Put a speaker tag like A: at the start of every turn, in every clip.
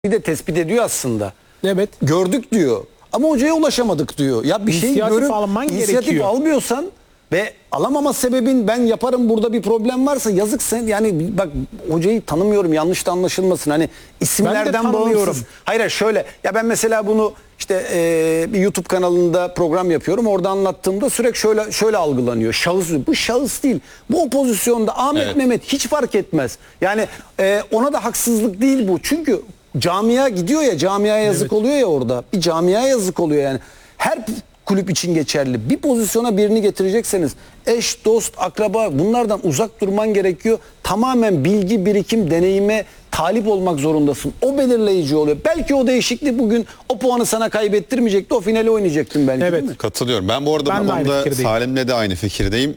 A: de tespit ediyor aslında.
B: Evet.
A: Gördük diyor. Ama hocaya ulaşamadık diyor. Ya bir şey
B: İnisiyatif
A: görüp
B: alman
A: inisiyatif
B: gerekiyor.
A: almıyorsan ve alamama sebebin ben yaparım burada bir problem varsa yazık sen, yani bak hocayı tanımıyorum, yanlış da anlaşılmasın, hani isimlerden
B: tanımıyorum.
A: bağımsız. Hayır şöyle ya, ben mesela bunu işte bir YouTube kanalında program yapıyorum, orada anlattığımda sürekli şöyle algılanıyor. Şahıs, bu şahıs değil. Bu o pozisyonda Ahmet,
C: Evet.
A: Mehmet hiç fark etmez. Yani ona da haksızlık değil bu. Çünkü camia gidiyor ya, camiaya yazık oluyor ya orada. Bir camiaya yazık oluyor yani. Her kulüp için geçerli. Bir pozisyona birini getirecekseniz eş, dost, akraba, bunlardan uzak durman gerekiyor. Tamamen bilgi, birikim, deneyime talip olmak zorundasın. O belirleyici oluyor. Belki o değişiklik bugün o puanı sana kaybettirmeyecekti. O finali oynayacaktın belki,
B: Evet.
A: değil mi?
C: Katılıyorum. Ben bu arada
B: Ben de aynı
C: onda
B: fikirdeyim.
C: Salim'le de aynı fikirdeyim.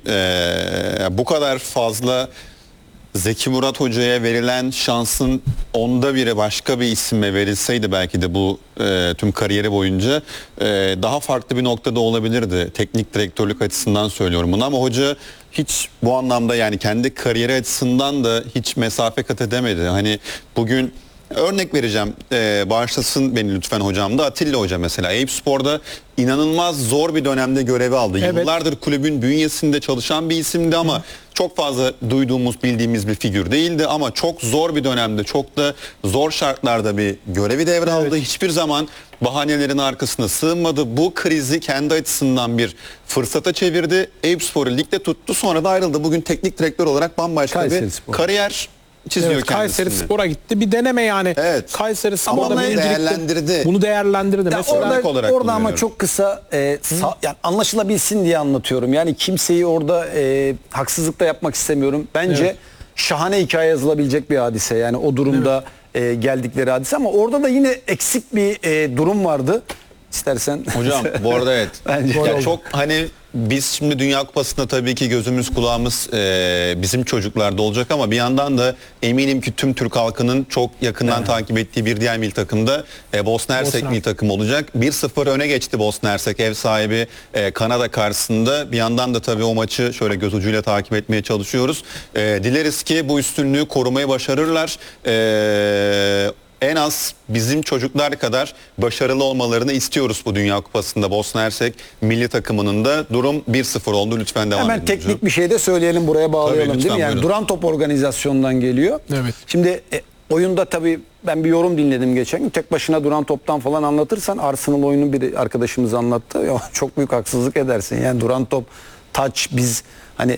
C: Bu kadar fazla Zeki Murat Hoca'ya verilen şansın onda biri başka bir isime verilseydi belki de bu tüm kariyeri boyunca daha farklı bir noktada olabilirdi. Teknik direktörlük açısından söylüyorum bunu, ama hoca hiç bu anlamda, yani kendi kariyeri açısından da hiç mesafe kat edemedi. Hani bugün örnek vereceğim, bağışlasın beni lütfen hocam da, Atilla Hoca mesela Eyüpspor'da inanılmaz zor bir dönemde görevi aldı.
B: Evet.
C: Yıllardır kulübün bünyesinde çalışan bir isimdi ama çok fazla duyduğumuz, bildiğimiz bir figür değildi, ama çok zor bir dönemde, çok da zor şartlarda bir görevi devraldı. Hiçbir zaman bahanelerin arkasına sığınmadı. Bu krizi kendi açısından bir fırsata çevirdi. Eyüpspor'u ligde tuttu, sonra da ayrıldı. Bugün teknik direktör olarak bambaşka bir
A: Kayserispor.
C: kariyer çiziyor
B: Evet,
C: kendisini.
B: Kayseri Spor'a gitti. Bir deneme yani.
C: Evet.
B: Kayseri
C: Ama
B: Spor'da
C: bunu
B: birincilikte
C: değerlendirdi.
B: Bunu değerlendirdi.
A: Ya
B: Mesela
C: örnek olarak
A: orada ama
C: kullanıyorum.
A: çok kısa yani anlaşılabilsin diye anlatıyorum. Yani kimseyi orada haksızlık da yapmak istemiyorum. Bence
B: Evet.
A: şahane hikaye yazılabilecek bir hadise. Yani o durumda geldikleri hadise, ama orada da yine eksik bir durum vardı. İstersen
C: Hocam bu arada evet.
A: Bence.
C: Ya çok hani biz şimdi Dünya Kupası'nda tabii ki gözümüz kulağımız bizim çocuklarda olacak, ama bir yandan da eminim ki tüm Türk halkının çok yakından takip ettiği bir diğer milli takımda Bosna Hersek
B: Bosna.
C: milli takım olacak. 1-0 öne geçti Bosna Hersek ev sahibi Kanada karşısında. Bir yandan da tabii o maçı şöyle göz ucuyla takip etmeye çalışıyoruz. Dileriz ki bu üstünlüğü korumayı başarırlar. En az bizim çocuklar kadar başarılı olmalarını istiyoruz bu Dünya Kupası'nda. Bosna Hersek milli takımının da durum 1-0 oldu. Lütfen devam
A: hemen
C: edin
A: teknik
C: hocam.
A: bir şey de söyleyelim, buraya bağlayalım,
C: Tabii,
A: değil mi?
C: lütfen,
A: Yani
C: buyurun.
A: duran top organizasyondan geliyor.
B: Evet.
A: Şimdi oyunda tabii ben bir yorum dinledim geçen gün. Tek başına duran toptan falan anlatırsan, Arsenal oyunu bir arkadaşımız anlattı. Ya, çok büyük haksızlık edersin. Yani duran top, touch, biz hani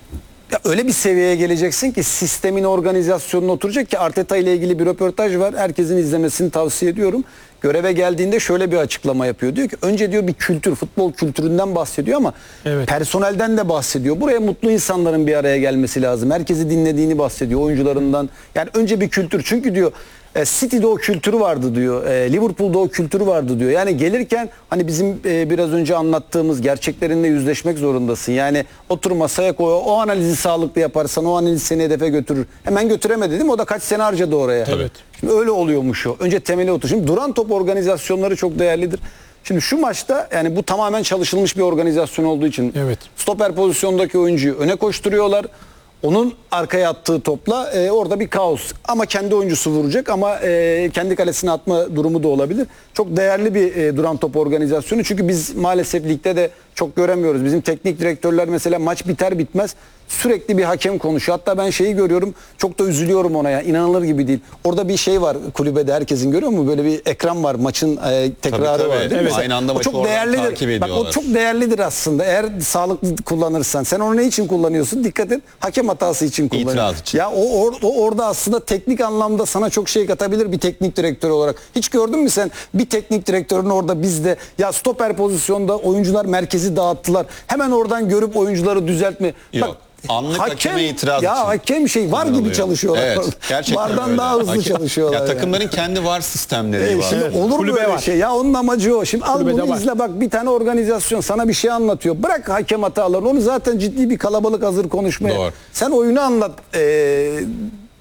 A: ya öyle bir seviyeye geleceksin ki sistemin organizasyonuna oturacak ki. Arteta ile ilgili bir röportaj var. Herkesin izlemesini tavsiye ediyorum. Göreve geldiğinde şöyle bir açıklama yapıyor. Diyor ki önce diyor bir kültür, futbol kültüründen bahsediyor, ama
B: Evet.
A: personelden de bahsediyor. Buraya mutlu insanların bir araya gelmesi lazım. Herkesi dinlediğini bahsediyor, oyuncularından. Yani önce bir kültür. Çünkü diyor City'de o kültürü vardı diyor. Liverpool'da o kültürü vardı diyor. Yani gelirken hani bizim biraz önce anlattığımız gerçeklerinle yüzleşmek zorundasın. Yani otur masaya koy, o analizi sağlıklı yaparsan o analiz seni hedefe götürür. Hemen götüremedi değil mi? O da kaç sene harcadı oraya.
B: Evet.
A: Şimdi öyle oluyormuş o. Önce temeli otur. Şimdi duran top organizasyonları çok değerlidir. Şimdi şu maçta yani bu tamamen çalışılmış bir organizasyon olduğu için
B: Evet.
A: stoper pozisyondaki oyuncuyu öne koşturuyorlar. Onun arkaya attığı topla orada bir kaos. Ama kendi oyuncusu vuracak, ama kendi kalesine atma durumu da olabilir. Çok değerli bir duran top organizasyonu. Çünkü biz maalesef ligde de çok göremiyoruz. Bizim teknik direktörler mesela maç biter bitmez sürekli bir hakem konuşuyor. Hatta ben şeyi görüyorum, çok da üzülüyorum ona ya. İnanılır gibi değil. Orada bir şey var kulübede, herkesin görüyor mu? Böyle bir ekran var, maçın tekrarı
C: Tabii,
A: var. Değil mi?
C: evet.
A: Mesela
C: Aynı anda
A: o
C: maçı
A: çok
C: oradan
A: değerlidir.
C: takip
A: Bak, o
C: ediyorlar.
A: çok değerlidir aslında. Eğer sağlıklı kullanırsan. Sen onu ne için kullanıyorsun? Dikkat et. Hakem hatası için kullanıyorsun.
C: İtiraz için.
A: Ya o orada aslında teknik anlamda sana çok şey katabilir bir teknik direktör olarak. Hiç gördün mü sen bir teknik direktörün orada bizde ya stoper pozisyonda oyuncular merkezi dağıttılar. Hemen oradan görüp oyuncuları düzeltme.
C: Yok. Anlık hakeme itiraz
A: ya
C: için
A: hakem şey var gibi
C: kullanılıyor.
A: çalışıyorlar.
C: Evet, gerçekten
A: Vardan
C: öyle.
A: daha hızlı çalışıyorlar.
C: Ya
A: yani.
C: takımların kendi var sistemleri var.
A: Şimdi
B: Evet.
A: olur mu
B: Kulübe
A: öyle
B: var.
A: şey? Ya onun amacı o. Şimdi al
B: Kulübede
A: bunu
B: var.
A: izle, bak bir tane organizasyon sana bir şey anlatıyor. Bırak hakem hatalarını. Onu zaten ciddi bir kalabalık hazır konuşmaya.
C: Doğru.
A: Sen oyunu anlat.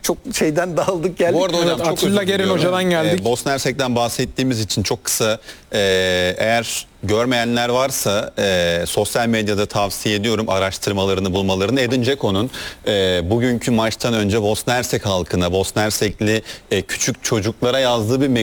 A: çok şeyden dağıldık geldik.
C: Bu arada hocam
B: Evet,
C: çok
B: Atilla
C: özür
B: Gerin
C: diliyorum.
B: hocadan geldik.
C: Bosna Hersek'ten bahsettiğimiz için çok kısa, eğer görmeyenler varsa sosyal medyada tavsiye ediyorum araştırmalarını bulmalarını. Edin Dzeko'nun bugünkü maçtan önce Bosna Hersek halkına, Bosna Hersekli küçük çocuklara yazdığı bir